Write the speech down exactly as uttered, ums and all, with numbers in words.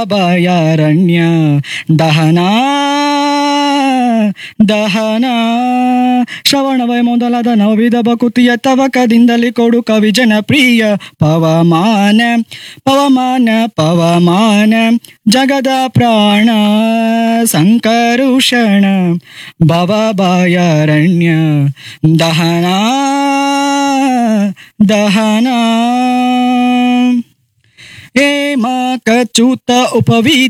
ಭಯಾರಣ್ಯ ದಹನ ದಹನ ಶ್ರವಣವೇ ಮೊದಲಾದ ನವವಿಧ ಭಕುತಿಯ ತವಕದಿಂದಲೇ ಕೊಡು ಕವಿ ಜನಪ್ರಿಯ ಪವಮಾನ ಪವಮಾನ ಪವಮಾನ ಜಗದ ಪ್ರಾಣ ಸಂಕರುಷಣ ಭವ ಭಯಾರಣ್ಯ ದಹನ ದಹನ ಹೇಮ ಕಚೂತ ಉಪವೀತ